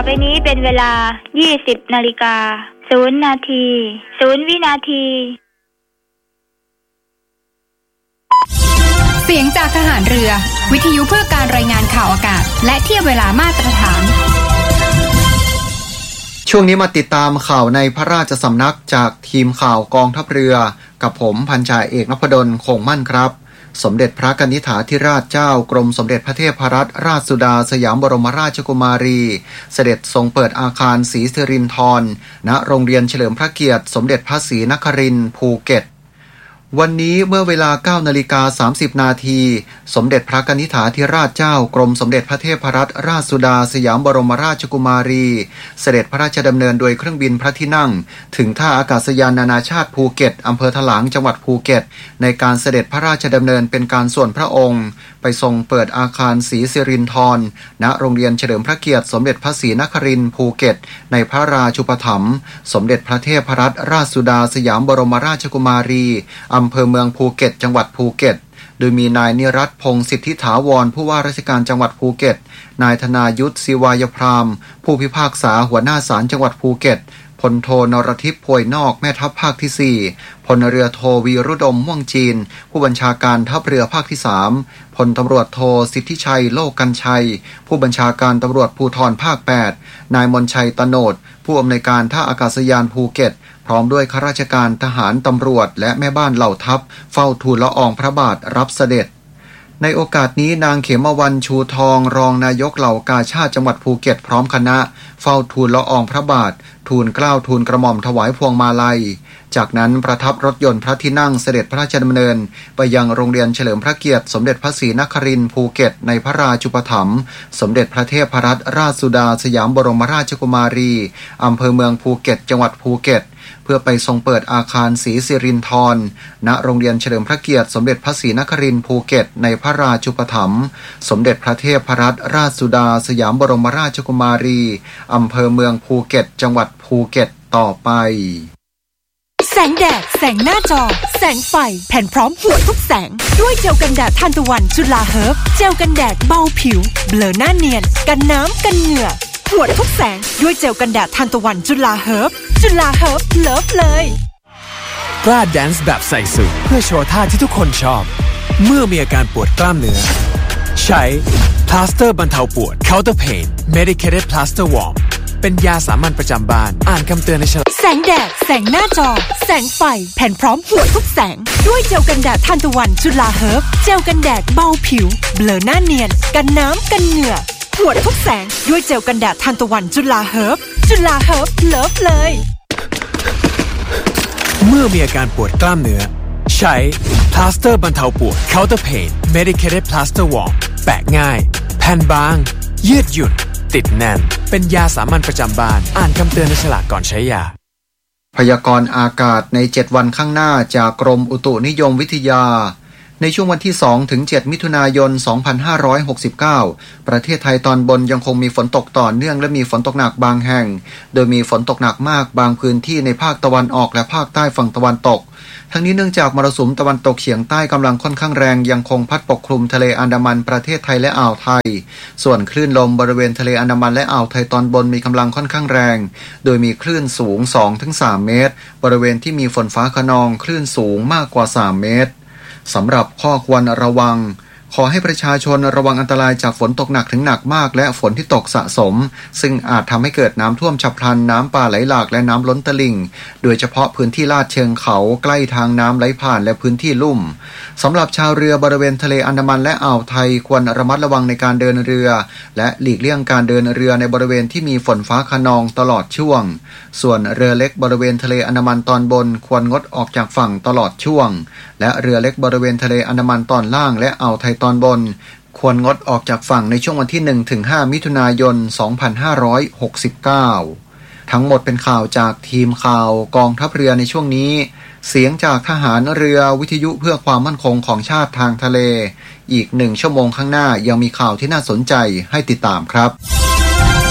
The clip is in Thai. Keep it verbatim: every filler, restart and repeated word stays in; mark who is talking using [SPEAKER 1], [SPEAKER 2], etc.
[SPEAKER 1] ไปนี้เป็นเวลายี่สิบนาฬิกาศูนย์นาทีศูนย์วินาที
[SPEAKER 2] เสียงจากทหารเรือวิทยุเพื่อการรายงานข่าวอากาศและเทียบเวลามาตรฐาน
[SPEAKER 3] ช่วงนี้มาติดตามข่าวในพระราชสำนักจากทีมข่าวกองทัพเรือกับผมพันจ่าเอกนพดลคงมั่นครับสมเด็จพระกนิษฐาธิราชเจ้ากรมสมเด็จพระเทพรัตนราชสุดาสยามบรมราชกุมารีเสด็จทรงเปิดอาคารศรีสิรินธรณโรงเรียนเฉลิมพระเกียรติสมเด็จพระศรีนครินทร์ภูเก็ตวันนี้เมื่อเวลา เก้านาฬิกาสามสิบนาทีสมเด็จพระกนิษฐาธิราชเจ้ากรมสมเด็จพระเทพรัตนราชสุดาสยามบรมราชกุมารีเสด็จพระราชดำเนินโดยเครื่องบินพระที่นั่งถึงท่าอากาศยานนานาชาติภูเก็ตอำเภอถลางจังหวัดภูเก็ตในการเสด็จพระราชดำเนินเป็นการส่วนพระองค์ไปทรงเปิดอาคารศรีสิรินธรณโรงเรียนเฉลิมพระเกียรติสมเด็จพระศรีนครินทร์ภูเก็ตในพระราชูปถัมภ์สมเด็จพระเทพรัตนราชสุดาสยามบรมราชกุมารีอำเภอเมืองภูเก็ตจังหวัดภูเก็ตโดยมีนายนิรัตน์พงษ์สิทธิถาวรผู้ว่าราชการจังหวัดภูเก็ตนายธนายุทธศิวายพรามผู้พิพากษาหัวหน้าศาลจังหวัดภูเก็ตพลโทนรทิพย์พวยนอกแม่ทัพภาคที่สี่พลเรือโทวีรุดมม่วงจีนผู้บัญชาการทัพเรือภาคที่สามพลตำรวจโทสิทธิชัยโลกกันชัยผู้บัญชาการตำรวจภูธรภาคแปดนายมนชัยตโนดผู้อำนวยการท่าอากาศยานภูเก็ตพร้อมด้วยข้าราชการทหารตำรวจและแม่บ้านเหล่าทัพเฝ้าทูลละอองพระบาทรับเสด็จในโอกาสนี้นางเขมวรรณชูทองรองนายกเหล่ากาชาติจังหวัดภูเก็ตพร้อมคณะเฝ้าทูลละอองพระบาททูลเกล้าทูลกระหม่อมถวายพวงมาลัยจากนั้นประทับรถยนต์พระที่นั่งเสด็จพระราชดำเนินไปยังโรงเรียนเฉลิมพระเกียรติสมเด็จพระศรีนครินทร์ภูเก็ตในพระราชูปถัมภ์สมเด็จพระเทพรัตนราชสุดาสยามบรมราชกุมารีอำเภอเมืองภูเก็ตจังหวัดภูเก็ตเพื่อไปทรงเปิดอาคารศรีสิรินธรณโรงเรียนเฉลิมพระเกียรติสมเด็จพระศรีนครินทร์ภูเก็ตในพระราชูปถัมภ์สมเด็จพระเทพรัตนราชสุดาสยามบรมราชกุมารีอำเภอเมืองภูเก็ตจังหวัดภูเก็ตต่อไป
[SPEAKER 4] แสงแดดแสงหน้าจอแสงไฟแผ่นพร้อมหัวทุกแสงด้วยเจลกันแดดทานตะวันจุฬาเฮิร์บเจลกันแดดเบาผิวเบลอหน้าเนียนกันน้ำกันเหงื่อหัวทุกแสงด้วยเจลกันแดดทานตะวันจุฬาเฮิร์บจุฬาเฮิร์บเลิฟเลย
[SPEAKER 5] กล้าแดนซ์แบบใส่สูทเพื่อโชว์ท่าที่ทุกคนชอบเมื่อมีอาการปวดกล้ามเนื้อใช้พลาสเตอร์บรรเทาปวด Counter Pain Medicated Plaster Warmเป็นยาสามัญประจำบ้านอ่านคำเตือนในฉลาก
[SPEAKER 4] แสงแดดแสงหน้าจอแสงไฟแผ่นพร้อมหัวทุกแสงด้วยเจลกันแดดทานตะวันจุฬาเฮิร์บเจลกันแดดเบาผิวเบลอหน้าเนียนกันน้ำกันเหงื่อหัวทุกแสงด้วยเจลกันแดดทานตะวันจุฬาเฮิร์บจุฬาเฮิร์บเลิฟเลย
[SPEAKER 5] เมื่อมีอาการปวดกล้ามเนื้อใช้พลาสเตอร์บรรเทาปวด Counter Pain Medicated Plaster Warm แปะง่ายแผ่นบางยืดหยุ่นติดแน่นเป็นยาสามัญประจำบ้านอ่านคำเตือนในฉลากก่อนใช้ยา
[SPEAKER 3] พยากรณ์อากาศในเจ็ดวันข้างหน้าจากกรมอุตุนิยมวิทยาในช่วงวันที่สองถึงเจ็ดมิถุนายนสองพันห้าร้อยหกสิบเก้าประเทศไทยตอนบนยังคงมีฝนตกต่อเนื่องและมีฝนตกหนักบางแห่งโดยมีฝนตกหนักมากบางพื้นที่ในภาคตะวันออกและภาคใต้ฝั่งตะวันตกทั้งนี้เนื่องจากมรสุมตะวันตกเฉียงใต้กำลังค่อนข้างแรงยังคงพัดปกคลุมทะเลอันดามันประเทศไทยและอ่าวไทยส่วนคลื่นลมบริเวณทะเลอันดามันและอ่าวไทยตอนบนมีกำลังค่อนข้างแรงโดยมีคลื่นสูง สองถึงสาม เมตรบริเวณที่มีฝนฟ้าคะนองคลื่นสูงมากกว่าสามเมตรสำหรับข้อควรระวังขอให้ประชาชนระวังอันตรายจากฝนตกหนักถึงหนักมากและฝนที่ตกสะสมซึ่งอาจทำให้เกิดน้ำท่วมฉับพลันน้ำป่าไหลหลากและน้ำล้นตลิ่งโดยเฉพาะพื้นที่ลาดเชิงเขาใกล้ทางน้ำไหลผ่านและพื้นที่ลุ่มสำหรับชาวเรือบริเวณทะเลอันดามันและอ่าวไทยควรระมัดระวังในการเดินเรือและหลีกเลี่ยงการเดินเรือในบริเวณที่มีฝนฟ้าคะนองตลอดช่วงส่วนเรือเล็กบริเวณทะเลอันดามันตอนบนควรงดออกจากฝั่งตลอดช่วงและเรือเล็กบริเวณทะเลอันดามันตอนล่างและอ่าวไทยตอนบนควรงดออกจากฝั่งในช่วงวันที่หนึ่งถึงห้ามิถุนายนสองพันห้าร้อยหกสิบเก้าทั้งหมดเป็นข่าวจากทีมข่าวกองทัพเรือในช่วงนี้เสียงจากทหารเรือวิทยุเพื่อความมั่นคงของชาติทางทะเลอีกหนึ่งชั่วโมงข้างหน้ายังมีข่าวที่น่าสนใจให้ติดตามครับ